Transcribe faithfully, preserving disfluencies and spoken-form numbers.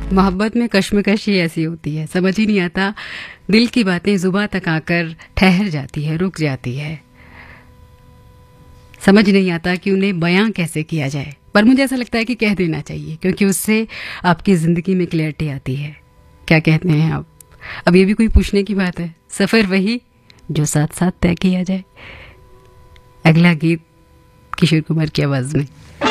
मोहब्बत में कश्मकश ही ऐसी होती है, समझ ही नहीं आता, दिल की बातें जुबां तक आकर ठहर जाती है, रुक जाती है। समझ नहीं आता कि उन्हें बयां कैसे किया जाए, पर मुझे ऐसा लगता है कि कह देना चाहिए, क्योंकि उससे आपकी ज़िंदगी में क्लैरिटी आती है। क्या कहते हैं आप? अब ये भी कोई पूछने की बात है। सफ़र वही जो साथ साथ तय किया जाए। अगला गीत किशोर कुमार की आवाज़ में।